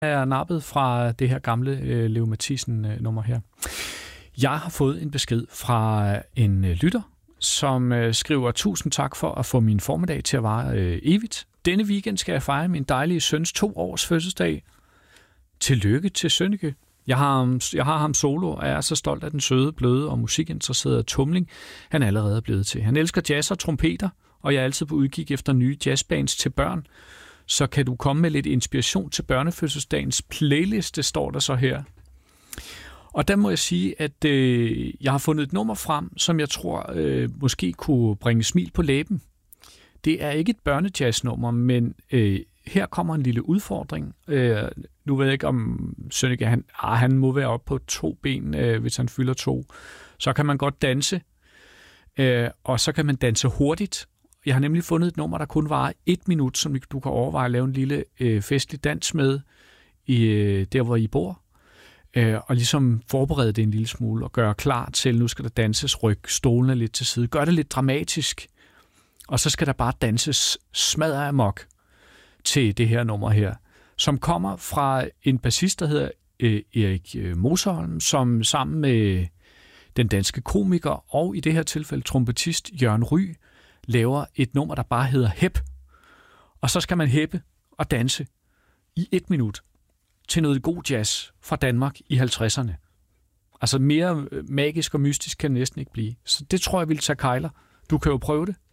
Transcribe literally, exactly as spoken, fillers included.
er nappet fra det her gamle øh, Leo Mathisen-nummer her. Jeg har fået en besked fra en øh, lytter, som øh, skriver, tusind tak for at få min formiddag til at vare øh, evigt. Denne weekend skal jeg fejre min dejlige søns to års fødselsdag. Tillykke til Sønneke. Jeg har, ham, jeg har ham solo, og jeg er så stolt af den søde, bløde og musikinteresserede tumling, han allerede er blevet til. Han elsker jazz og trompeter, og jeg er altid på udkig efter nye jazzbands til børn. Så kan du komme med lidt inspiration til børnefødselsdagens playliste, står der så her. Og der må jeg sige, at øh, jeg har fundet et nummer frem, som jeg tror øh, måske kunne bringe smil på læben. Det er ikke et børnejazznummer, men øh, her kommer en lille udfordring. Øh, nu ved jeg ikke, om Sønneke, han, ah, han må være oppe på to ben, øh, hvis han fylder to. Så kan man godt danse, øh, og så kan man danse hurtigt. Jeg har nemlig fundet et nummer, der kun varer et minut, som du kan overveje at lave en lille øh, festlig dans med, i, øh, der hvor I bor. Øh, og ligesom forberede det en lille smule og gøre klar til, nu skal der danses, ryk stolene lidt til side. Gør det lidt dramatisk, og så skal der bare danses smadre amok til det her nummer her, som kommer fra en bassist, der hedder øh, Erik Moserholm, som sammen med den danske komiker og i det her tilfælde trompetist Jørgen Ry laver et nummer, der bare hedder Hep. Og så skal man heppe og danse i et minut til noget god jazz fra Danmark i halvtredserne. Altså mere magisk og mystisk kan det næsten ikke blive. Så det tror jeg vil tage kejler. Du kan jo prøve det.